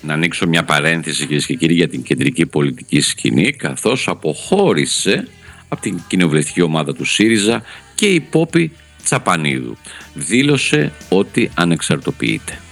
Να ανοίξω μια παρένθεση, κυρίες και κύριοι, για την κεντρική πολιτική σκηνή, καθώς αποχώρησε από την κοινοβουλευτική ομάδα του ΣΥΡΙΖΑ και η Πόπη Τσαπανίδου. Δήλωσε ότι ανεξαρτοποιείται.